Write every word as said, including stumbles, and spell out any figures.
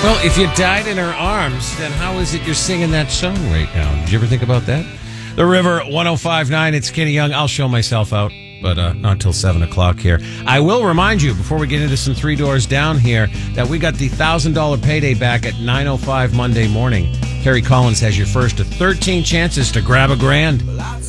Well, if you died in her arms, then how is it you're singing that song right now? Did you ever think about that? The River, one oh five point nine, it's Kenny Young. I'll show myself out, but uh, not until seven o'clock here. I will remind you, before we get into some Three Doors Down here, that we got the one thousand dollars payday back at nine oh five Monday morning. Kerry Collins has your first of thirteen chances to grab a grand.